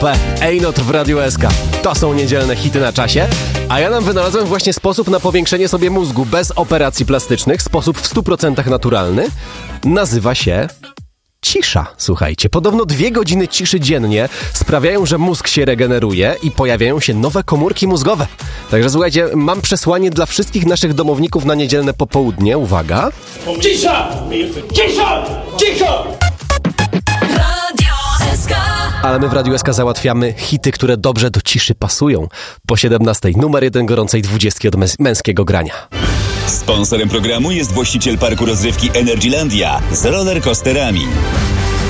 Einot w Radiu SK. To są niedzielne hity na czasie. A ja nam wynalazłem właśnie sposób na powiększenie sobie mózgu bez operacji plastycznych. Sposób w 100% naturalny. Nazywa się cisza. Słuchajcie, podobno 2 godziny ciszy dziennie sprawiają, że mózg się regeneruje i pojawiają się nowe komórki mózgowe. Także słuchajcie, mam przesłanie dla wszystkich naszych domowników na niedzielne popołudnie. Uwaga. Cisza! Cisza! Cisza! Ale my w Radiu SK załatwiamy hity, które dobrze do ciszy pasują. Po 17:00 numer 1 gorącej 20 od męskiego grania. Sponsorem programu jest właściciel parku rozrywki Energylandia z rollercoasterami.